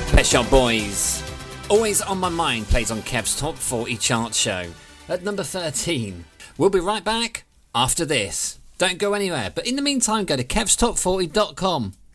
Pet Shop Boys. Always on My Mind plays on Kev's Top 40 chart show at number 13. We'll be right back after this. Don't go anywhere, but in the meantime, go to kevstop40.com.